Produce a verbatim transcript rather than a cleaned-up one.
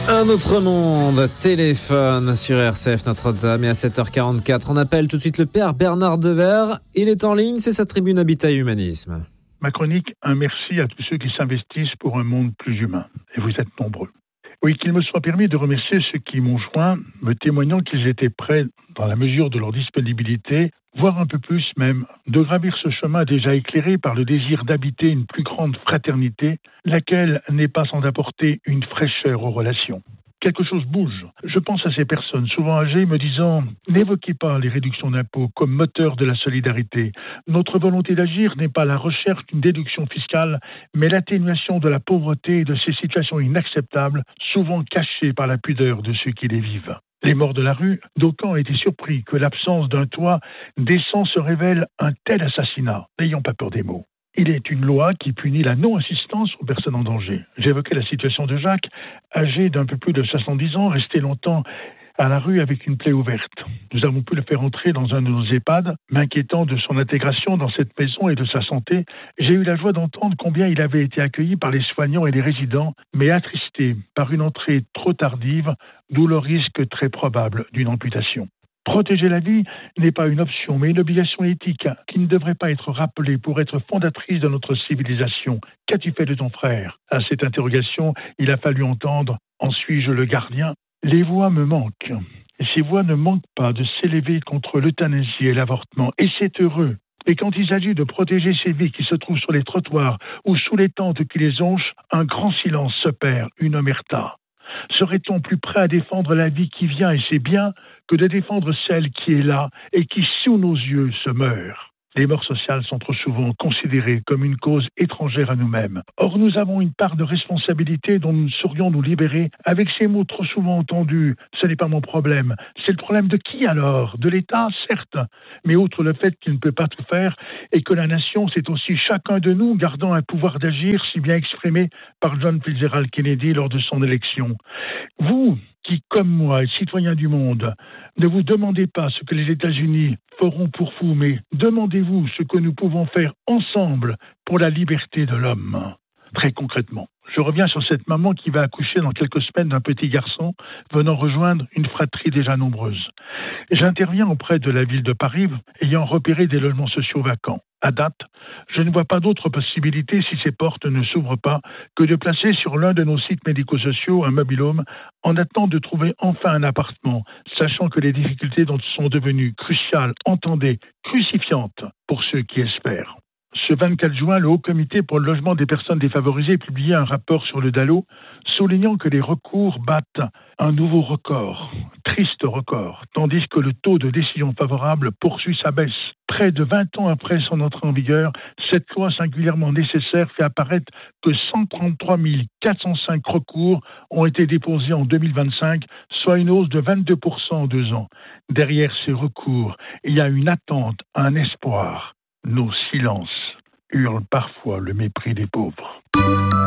Un autre monde, téléphone sur R C F Notre-Dame et à sept heures quarante-quatre, on appelle tout de suite le père Bernard Devers. Il est en ligne, c'est sa tribune Habitat et Humanisme. Ma chronique, un merci à tous ceux qui s'investissent pour un monde plus humain. Et vous êtes nombreux. Oui, qu'il me soit permis de remercier ceux qui m'ont joint, me témoignant qu'ils étaient prêts, dans la mesure de leur disponibilité, voire un peu plus même, de gravir ce chemin déjà éclairé par le désir d'habiter une plus grande fraternité, laquelle n'est pas sans apporter une fraîcheur aux relations. Quelque chose bouge. Je pense à ces personnes, souvent âgées, me disant « N'évoquez pas les réductions d'impôts comme moteur de la solidarité. Notre volonté d'agir n'est pas la recherche d'une déduction fiscale, mais l'atténuation de la pauvreté et de ces situations inacceptables, souvent cachées par la pudeur de ceux qui les vivent. » Les morts de la rue, d'aucuns ont été surpris que l'absence d'un toit décent se révèle un tel assassinat. N'ayons pas peur des mots. Il est une loi qui punit la non-assistance aux personnes en danger. J'évoquais la situation de Jacques, âgé d'un peu plus de soixante-dix ans, resté longtemps à la rue avec une plaie ouverte. Nous avons pu le faire entrer dans un de nos EHPAD, m'inquiétant de son intégration dans cette maison et de sa santé. J'ai eu la joie d'entendre combien il avait été accueilli par les soignants et les résidents, mais attristé par une entrée trop tardive, d'où le risque très probable d'une amputation. Protéger la vie n'est pas une option, mais une obligation éthique qui ne devrait pas être rappelée pour être fondatrice de notre civilisation. Qu'as-tu fait de ton frère ? À cette interrogation, il a fallu entendre « En suis-je le gardien ?» Les voix me manquent. Et ces voix ne manquent pas de s'élever contre l'euthanasie et l'avortement. Et c'est heureux. Et quand il s'agit de protéger ces vies qui se trouvent sur les trottoirs ou sous les tentes qui les jonchent, un grand silence se perd, une omerta. Serait-on plus prêt à défendre la vie qui vient et c'est bien que de défendre celle qui est là et qui sous nos yeux se meurt ? Les morts sociales sont trop souvent considérées comme une cause étrangère à nous-mêmes. Or, nous avons une part de responsabilité dont nous ne saurions nous libérer avec ces mots trop souvent entendus. Ce n'est pas mon problème. C'est le problème de qui alors ? De l'État, certes. Mais outre le fait qu'il ne peut pas tout faire et que la nation, c'est aussi chacun de nous gardant un pouvoir d'agir si bien exprimé par John Fitzgerald Kennedy lors de son élection. Vous, qui, comme moi, êtes citoyens du monde, ne vous demandez pas ce que les États-Unis feront pour vous, mais demandez-vous ce que nous pouvons faire ensemble pour la liberté de l'homme. Très concrètement, je reviens sur cette maman qui va accoucher dans quelques semaines d'un petit garçon venant rejoindre une fratrie déjà nombreuse. J'interviens auprès de la ville de Paris, ayant repéré des logements sociaux vacants. À date, je ne vois pas d'autre possibilité, si ces portes ne s'ouvrent pas, que de placer sur l'un de nos sites médico-sociaux un mobil-home en attendant de trouver enfin un appartement, sachant que les difficultés dont ils sont devenues cruciales, entendez, crucifiantes pour ceux qui espèrent. Ce vingt-quatre juin, le Haut Comité pour le logement des personnes défavorisées publiait un rapport sur le DALO, soulignant que les recours battent un nouveau record, triste record, tandis que le taux de décision favorable poursuit sa baisse. Près de vingt ans après son entrée en vigueur, cette loi singulièrement nécessaire fait apparaître que cent trente-trois mille quatre cent cinq recours ont été déposés en deux mille vingt-cinq, soit une hausse de vingt-deux pour cent en deux ans. Derrière ces recours, il y a une attente, un espoir. Nos silences hurlent parfois le mépris des pauvres.